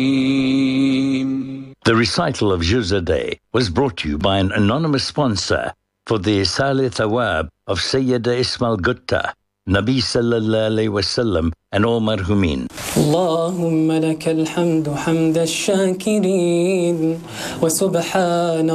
The recital of Juz a Day was brought to you by an anonymous sponsor for the Isal Thawab of Sayyida Ismail Gutta, Nabi Sallallahu Alaihi Wasallam and all marhumin. اللهم لك الحمد حمد الشاكرين وسبحان